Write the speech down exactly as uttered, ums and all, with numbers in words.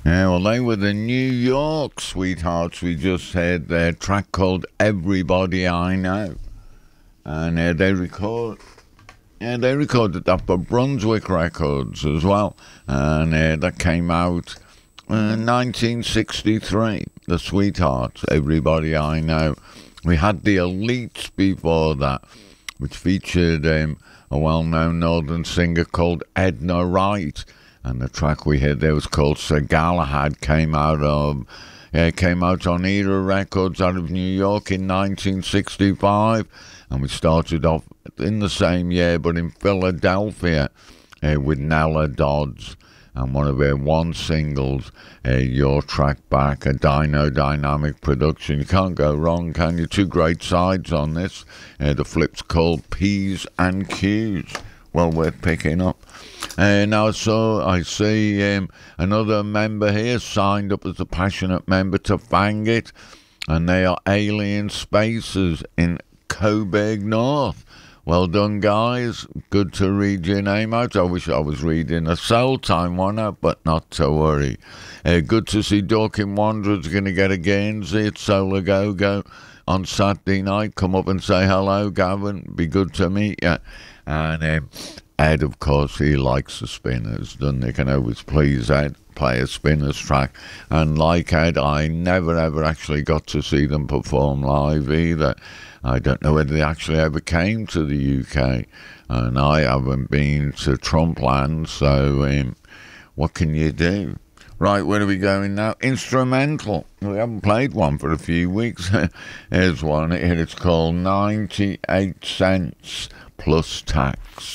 Yeah, well, they were the New York Sweethearts. We just heard their track called Everybody I Know. And uh, they record... Yeah, they recorded that for Brunswick Records as well. And uh, that came out in nineteen sixty-three. The Sweethearts, Everybody I Know. We had the Elites before that, which featured um, a well-known northern singer called Edna Wright. And the track we heard there was called Sir Galahad, came out of... Yeah, it came out on Era Records out of New York in nineteen sixty-five. And we started off in the same year, but in Philadelphia, uh, with Nella Dodds. And one of her one singles, uh, Your Track Back, a Dino Dynamic production. You can't go wrong, can you? Two great sides on this. Uh, the flip's called P's and Q's. Well worth picking up. Uh, now, so I see um, another member here signed up as a passionate member to Fang It, and they are Alien Spaces in Coburg North. Well done, guys. Good to read your name out. I wish I was reading a Soul Time one out, but not to worry. Uh, good to see Dorking Wanderers going to get a Guernsey at Solar Go-Go on Saturday night. Come up and say hello, Gavin. Be good to meet you. And um, Ed, of course, he likes the Spinners, doesn't he? Can always please Ed, play a Spinners track. And like Ed, I never ever actually got to see them perform live either. I don't know whether they actually ever came to the U K. And I haven't been to Trumpland, so um, what can you do? Right, where are we going now? Instrumental. We haven't played one for a few weeks. Here's one here. It's called ninety-eight cents plus tax.